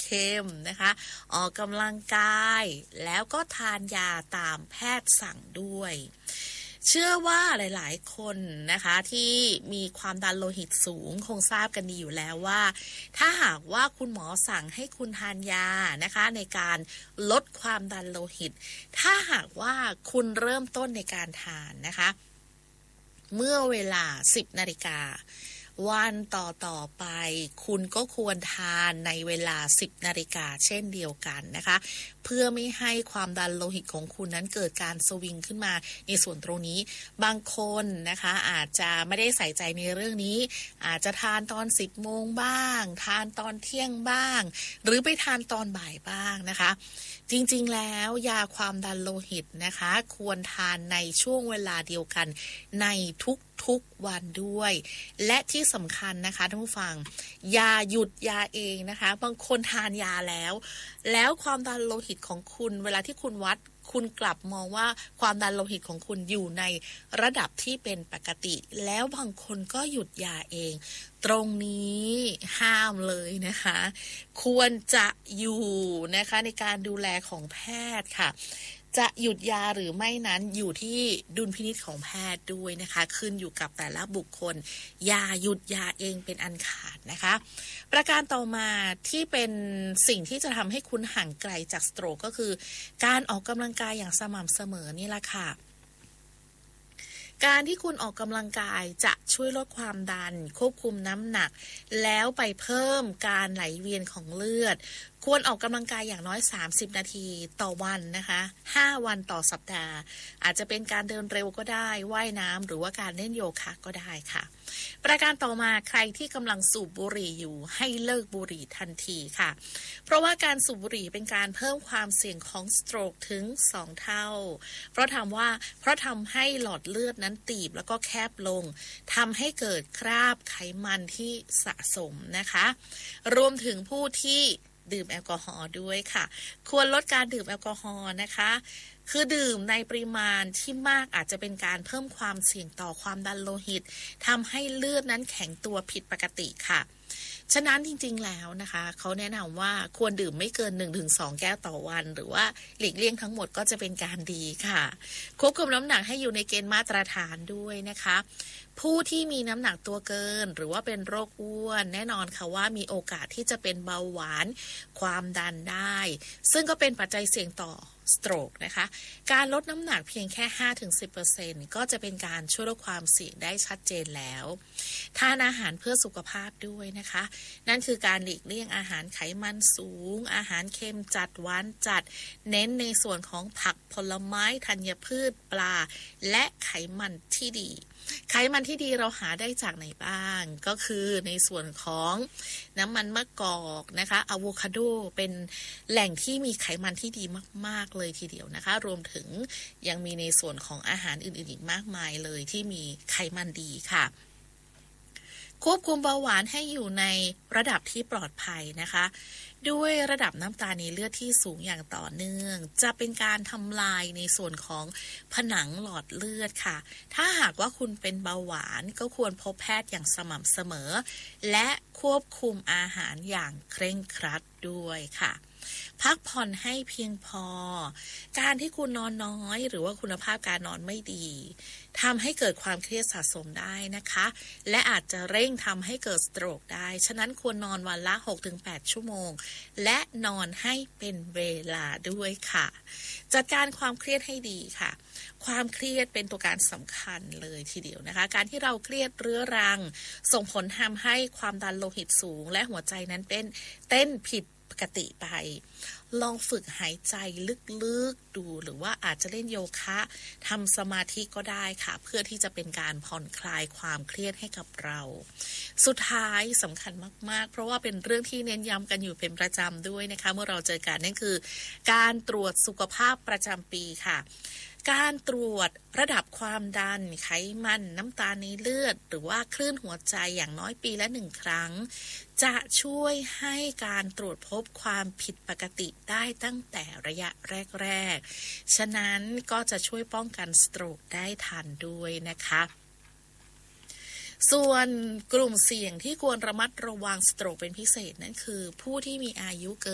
เค็มนะคะออกกำลังกายแล้วก็ทานยาตามแพทย์สั่งด้วยเชื่อว่าหลายๆคนนะคะที่มีความดันโลหิตสูงคงทราบกันดีอยู่แล้วว่าถ้าหากว่าคุณหมอสั่งให้คุณทานยานะคะในการลดความดันโลหิตถ้าหากว่าคุณเริ่มต้นในการทานนะคะเมื่อเวลา 10 นาฬิกาวันต่อไปคุณก็ควรทานในเวลา 10 นาฬิกาเช่นเดียวกันนะคะเพื่อไม่ให้ความดันโลหิตของคุณนั้นเกิดการสวิงขึ้นมาในส่วนตรงนี้บางคนนะคะอาจจะไม่ได้ใส่ใจในเรื่องนี้อาจจะทานตอน 10 โมงบ้างทานตอนเที่ยงบ้างหรือไปทานตอนบ่ายบ้างนะคะจริงๆแล้วยาความดันโลหิตนะคะควรทานในช่วงเวลาเดียวกันในทุกวันด้วยและที่สำคัญนะคะท่านผู้ฟังอย่าหยุดยาเองนะคะบางคนทานยาแล้วความดันโลหิตของคุณเวลาที่คุณวัดคุณกลับมองว่าความดันโลหิตของคุณอยู่ในระดับที่เป็นปกติแล้วบางคนก็หยุดยาเองตรงนี้ห้ามเลยนะคะควรจะอยู่นะคะในการดูแลของแพทย์ค่ะจะหยุดยาหรือไม่นั้นอยู่ที่ดุลพินิจของแพทย์ด้วยนะคะขึ้นอยู่กับแต่ละบุคคลอย่าหยุดยาเองเป็นอันขาดนะคะประการต่อมาที่เป็นสิ่งที่จะทำให้คุณห่างไกลจากสโตรกก็คือการออกกำลังกายอย่างสม่ำเสมอนี่แหละค่ะการที่คุณออกกำลังกายจะช่วยลดความดันควบคุมน้ำหนักแล้วไปเพิ่มการไหลเวียนของเลือดควรออกกำลังกายอย่างน้อย30 นาทีต่อวันนะคะ5 วันต่อสัปดาห์อาจจะเป็นการเดินเร็วก็ได้ว่ายน้ำหรือว่าการเล่นโยคะก็ได้ค่ะประการต่อมาใครที่กำลังสูบบุหรี่อยู่ให้เลิกบุหรี่ทันทีค่ะเพราะว่าการสูบบุหรี่เป็นการเพิ่มความเสี่ยงของสโตรกถึง2 เท่าเพราะทำให้หลอดเลือดนั้นตีบแล้วก็แคบลงทำให้เกิดคราบไขมันที่สะสมนะคะรวมถึงผู้ที่ดื่มแอลกอฮอล์ด้วยค่ะควรลดการดื่มแอลกอฮอล์นะคะคือดื่มในปริมาณที่มากอาจจะเป็นการเพิ่มความเสี่ยงต่อความดันโลหิตทำให้เลือดนั้นแข็งตัวผิดปกติค่ะฉะนั้นจริงๆแล้วนะคะเขาแนะนำว่าควรดื่มไม่เกิน 1-2 แก้วต่อวันหรือว่าหลีกเลี่ยงทั้งหมดก็จะเป็นการดีค่ะควบคุมน้ำหนักให้อยู่ในเกณฑ์มาตรฐานด้วยนะคะผู้ที่มีน้ำหนักตัวเกินหรือว่าเป็นโรคอ้วนแน่นอนค่ะว่ามีโอกาสที่จะเป็นเบาหวานความดันได้ซึ่งก็เป็นปัจจัยเสี่ยงต่อสโตรกนะคะการลดน้ำหนักเพียงแค่ 5-10% ก็จะเป็นการช่วยลดความเสี่ยงได้ชัดเจนแล้วทานอาหารเพื่อสุขภาพด้วยนะคะนั่นคือการหลีกเลี่ยงอาหารไขมันสูงอาหารเค็มจัดหวานจัดเน้นในส่วนของผักผลไม้ธัญพืชปลาและไขมันที่ดีไขมันที่ดีเราหาได้จากไหนบ้างก็คือในส่วนของน้ำมันมะกอกนะคะอะโวคาโดเป็นแหล่งที่มีไขมันที่ดีมากๆเลยทีเดียวนะคะรวมถึงยังมีในส่วนของอาหารอื่นๆอีกมากมายเลยที่มีไขมันดีค่ะควบคุมเบาหวานให้อยู่ในระดับที่ปลอดภัยนะคะด้วยระดับน้ำตาลในเลือดที่สูงอย่างต่อเนื่องจะเป็นการทำลายในส่วนของผนังหลอดเลือดค่ะถ้าหากว่าคุณเป็นเบาหวานก็ควรพบแพทย์อย่างสม่ำเสมอและควบคุมอาหารอย่างเคร่งครัดด้วยค่ะพักผ่อนให้เพียงพอการที่คุณนอนน้อยหรือว่าคุณภาพการนอนไม่ดีทำให้เกิดความเครียดสะสมได้นะคะและอาจจะเร่งทำให้เกิดสโตรกได้ฉะนั้นควรนอนวันละ 6-8 ชั่วโมงและนอนให้เป็นเวลาด้วยค่ะจัดการความเครียดให้ดีค่ะความเครียดเป็นตัวการสำคัญเลยทีเดียวนะคะการที่เราเครียดเรื้อรังส่งผลทำให้ความดันโลหิตสูงและหัวใจนั้นเต้นผิดปกติไปลองฝึกหายใจลึกๆดูหรือว่าอาจจะเล่นโยคะทำสมาธิก็ได้ค่ะเพื่อที่จะเป็นการผ่อนคลายความเครียดให้กับเราสุดท้ายสำคัญมากๆเพราะว่าเป็นเรื่องที่เน้นย้ำกันอยู่เป็นประจำด้วยนะคะเมื่อเราเจอกันนั่นคือการตรวจสุขภาพประจำปีค่ะการตรวจระดับความดันไขมันน้ำตาลในเลือดหรือว่าคลื่นหัวใจอย่างน้อยปีละ1 ครั้งจะช่วยให้การตรวจพบความผิดปกติได้ตั้งแต่ระยะแรกๆฉะนั้นก็จะช่วยป้องกันสโตรกได้ทันด้วยนะคะส่วนกลุ่มเสี่ยงที่ควรระมัดระวังสโตรกเป็นพิเศษนั่นคือผู้ที่มีอายุเกิน